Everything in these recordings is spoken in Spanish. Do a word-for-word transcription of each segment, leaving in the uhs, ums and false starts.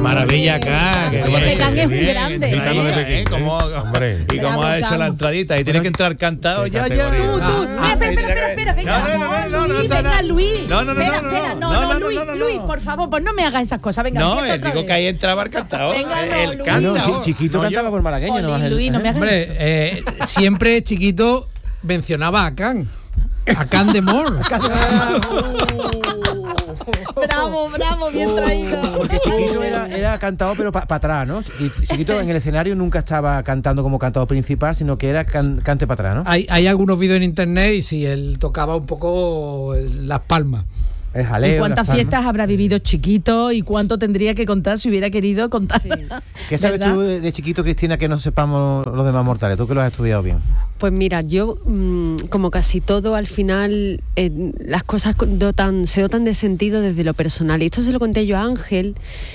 maravilla acá. Que Oye, Can es muy grande. Y cómo, ¿eh? ¿Cómo, hombre, y cómo ha hecho la entradita. Y tienes que entrar cantado. Ya, ya. Tú, tú. Mira, espera, espera, espera, venga. No, no, no, no, no, Luis, no, venga, no. Luis. No, no, no, espera, no, espera, no, no, no, no, no, Luis, no, no, Luis, no. por favor, pues no me hagas esas cosas. Venga, No, empieza eh, otra digo vez. que ahí entraba el cantado. Venga, no, El Luis. cantao. No, si Chiquito No, cantaba yo- por malagueño, Jolín, no más el- Luis, no me hagas Hombre, eso. eh, siempre Chiquito mencionaba a Can. A Can de Mor. Bravo, bravo, bien traído. Porque Chiquito era, era cantado pero para pa atrás, ¿no? Y Chiquito en el escenario nunca estaba cantando como cantado principal, sino que era can, cante para atrás, ¿no? Hay, hay algunos vídeos en internet y si él tocaba un poco las palmas. El jaleo, ¿Y cuántas las palmas. fiestas habrá vivido Chiquito y cuánto tendría que contar si hubiera querido contar? Sí. ¿Qué sabes ¿verdad? tú de, de Chiquito, Cristina, que no sepamos los demás mortales? Tú que lo has estudiado bien. Pues mira, yo mmm, como casi todo al final eh, las cosas dotan, se dotan de sentido desde lo personal. Y esto se lo conté yo a Ángel.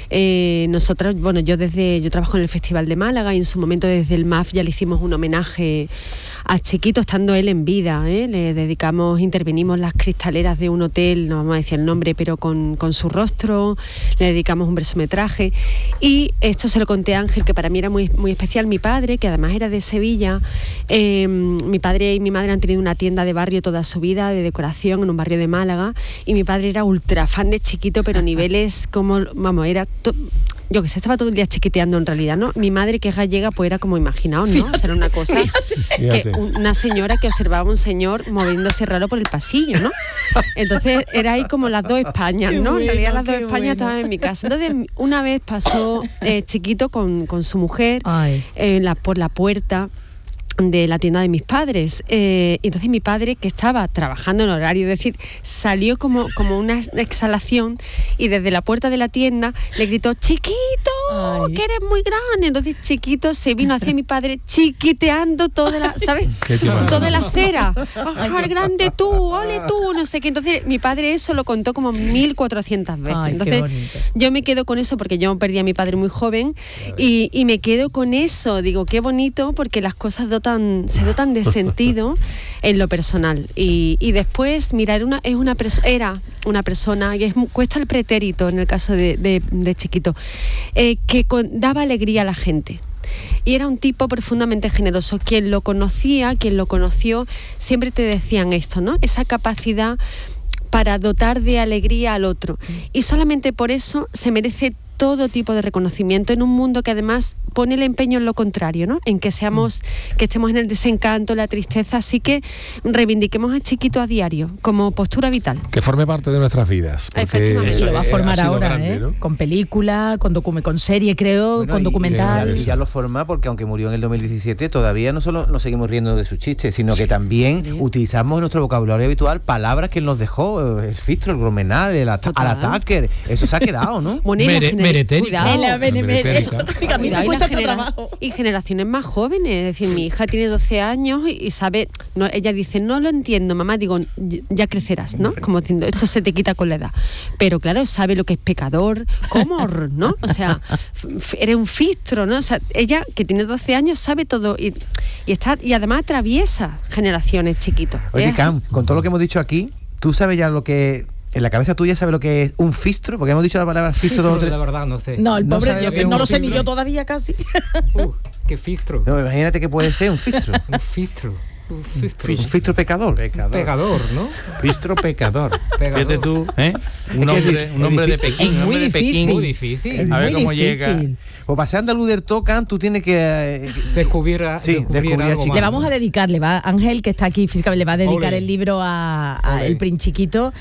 Eh, nosotros, bueno, yo desde yo trabajo en el Festival de Málaga y en su momento desde el M A F ya le hicimos un homenaje a Chiquito estando él en vida, ¿eh? Le dedicamos, intervenimos las cristaleras de un hotel, no vamos a decir el nombre, pero con, con su rostro, le dedicamos un versometraje y esto se lo conté a Ángel, que para mí era muy, muy especial. Mi padre, que además era de Sevilla, eh, mi padre y mi madre han tenido una tienda de barrio toda su vida, de decoración, en un barrio de Málaga, y mi padre era ultra fan de Chiquito, pero niveles como, vamos, era... To- yo que sé, estaba todo el día chiquiteando en realidad, ¿no? Mi madre, que es gallega, pues era como imaginaos, ¿no? Fíjate, o sea, era una cosa Fíjate. que una señora que observaba a un señor moviéndose raro por el pasillo, ¿no? Entonces era ahí como las dos Españas, Qué ¿no? bueno, en realidad las dos qué Españas bueno. estaban en mi casa. Entonces una vez pasó eh, Chiquito con, con su mujer Ay. eh, la, por la puerta de la tienda de mis padres, eh, y entonces mi padre, que estaba trabajando en horario, es decir, salió como, como una exhalación y desde la puerta de la tienda le gritó: Chiquito, Ay. que eres muy grande. Entonces Chiquito se vino hacia mi padre chiquiteando toda la, ¿sabes? Qué tío más Toda la grande. acera. ¡Ah, grande tú! ¡Ole tú! No sé qué. Entonces mi padre eso lo contó como mil cuatrocientas veces. Ay, qué Entonces bonito. yo me quedo con eso porque yo perdí a mi padre muy joven y, y me quedo con eso. Digo, qué bonito, porque las cosas dotan, se dotan de sentido en lo personal. Y, y después, mira, era una, es una perso- era una persona, y es, mu- cuesta el pretérito en el caso de, de, de Chiquito, eh, que con- daba alegría a la gente. Y era un tipo profundamente generoso. Quien lo conocía, quien lo conoció, siempre te decían esto, ¿no? Esa capacidad para dotar de alegría al otro. Y solamente por eso se merece todo tipo de reconocimiento en un mundo que además pone el empeño en lo contrario, ¿no? En que seamos, que estemos en el desencanto, la tristeza. Así que reivindiquemos a Chiquito a diario como postura vital. Que forme parte de nuestras vidas. porque Efectivamente. Y lo va a eh, formar ha sido ahora, grande, ¿eh? ¿no? Con película, con, docu- con serie, creo, Bueno, con y- documental. Y, y ya lo forma porque aunque murió en el dos mil diecisiete, todavía no solo nos seguimos riendo de sus chistes, sino que también sí. utilizamos en nuestro vocabulario habitual palabras que él nos dejó, el fistro, el gromenal, el ata- Total. al ataque. Eso se ha quedado, ¿no? Bueno, y la Mere- gener- meretérica. cuidado. En la bene- Meretérica. eso, que a mí me Cuidado, y, cuesta la tanto genera- trabajo. y generaciones más jóvenes, es decir, mi hija tiene doce años y, y sabe, no, ella dice, no lo entiendo, mamá, digo, "Y- ya crecerás, ¿no? Como diciendo, esto se te quita con la edad. Pero claro, sabe lo que es pecador, comor, ¿no? O sea, f- f- eres un fistro, ¿no? O sea, ella, que tiene doce años, sabe todo y, y está y además atraviesa generaciones, chiquitos. Oye, Es así. Cam, con todo lo que hemos dicho aquí, ¿tú sabes ya lo que... En la cabeza tuya sabes lo que es un fistro? Porque hemos dicho la palabra fistro dos o tres... La verdad, no sé. No, el No pobre, sabe yo lo que que es no un lo sé ni filtro. yo todavía casi. Uh, qué filtro. No, imagínate que puede ser un fistro. Un filtro. Un filtro. Un fistro pecador. Pecador. Pegador, ¿no? Fistro pecador. Pegador. Fíjate tú, ¿eh? Un Es que hombre, es un hombre de difícil. Pekín. Es un muy hombre de difícil. Pekín. Muy difícil. A ver Muy cómo llega. difícil. Pues para ser andaluz del Tocan, tú tienes que... eh, Descubrir, a- Sí, descubrir descubrir a algo Chiquito. Le más. vamos a dedicar, le va Ángel, que está aquí físicamente, le va a dedicar Ole. el libro a, a Ole. el Princiquito,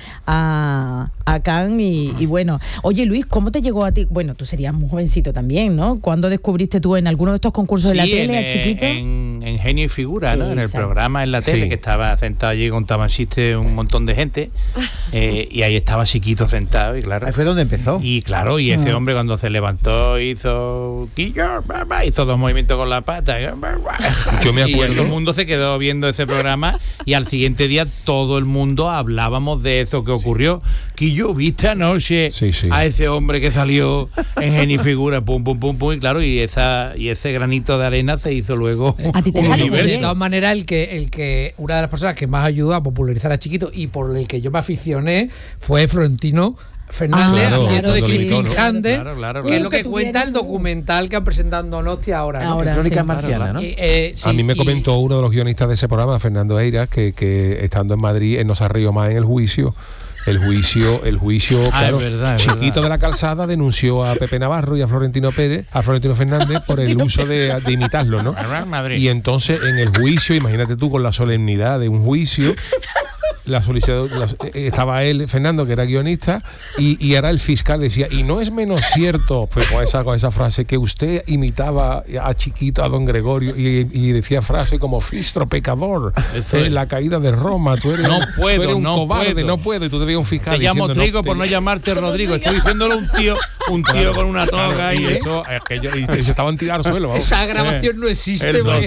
a, a Can y, y bueno. Oye, Luis, ¿cómo te llegó a ti? Bueno, tú serías muy jovencito también, ¿no? ¿Cuándo descubriste tú en alguno de estos concursos de la Sí, tele en, a Chiquito? En, en Genio y Figura, ¿no? En el Exacto. programa en la tele, Sí. que estaba sentado allí, contaban chistes un montón de gente, eh, y ahí estaba Chiquito sentado, y claro. Ahí fue donde empezó. Y claro, y ese Ah. hombre cuando se levantó hizo Quillo, ba, ba, hizo dos movimientos con la pata. ba, ba. Yo me Y acuerdo- todo el mundo se quedó viendo ese programa y al siguiente día todo el mundo hablábamos de eso que ocurrió. Quillo, ¿viste anoche Sí, sí. a ese hombre que salió en Genio y Figura? Pum, pum, pum, pum. Y claro, y esa y ese granito de arena se hizo luego A ti te un sale muy De universo. todas maneras, el que, el que una de las personas que más ayudó a popularizar a Chiquito y por el que yo me aficioné fue Florentino Fernández Ah, haciendo claro, de sí. Christine Claro, Hande, claro, claro, que claro. es lo que Que cuenta tuviera- el documental que han presentado en Donosti ahora, ¿no? Ahora. Crónicas sí. marcianas, ¿no? Y, eh, sí, a mí me y- comentó uno de los guionistas de ese programa, Fernando Eiras, que, que estando en Madrid él no se rió más en el juicio. El juicio, el juicio, Ah, claro, es verdad, es Chiquito verdad. de la Calzada denunció a Pepe Navarro y a Florentino Pérez, a Florentino Fernández por el uso de, de imitarlo, ¿no? Madrid. Y entonces en el juicio, imagínate tú con la solemnidad de un juicio, la solicitud, la- eh, estaba él, Fernando, que era guionista, y, y era el fiscal, decía, y no es menos cierto, pues con esa, con esa frase, que usted imitaba a Chiquito, a don Gregorio, y, y decía frase como Fistro pecador, Eso eh, es. la caída de Roma, tú eres, No un- puedo, tú eres un no cobarde, puedo. no puedo, y tú te veías un fiscal Te llamo diciendo, Trigo te- por no llamarte Rodrigo. Estoy diciéndolo a un tío, un tío con una Claro, toga y ahí, ¿eh? eso, aquello, y se estaban tirando al suelo, vamos. esa grabación no existe. El porque-